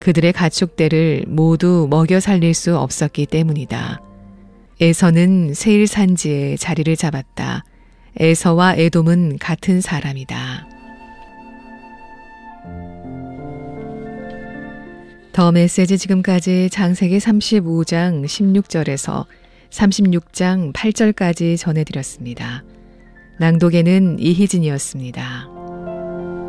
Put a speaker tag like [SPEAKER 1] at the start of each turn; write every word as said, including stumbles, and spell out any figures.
[SPEAKER 1] 그들의 가축대를 모두 먹여 살릴 수 없었기 때문이다. 에서는 세일 산지에 자리를 잡았다. 에서와 에돔은 같은 사람이다. 더 메시지 지금까지 창세기 삼십오 장 십육 절에서 삼십육 장 팔 절까지 전해드렸습니다. 낭독에는 이희진이었습니다.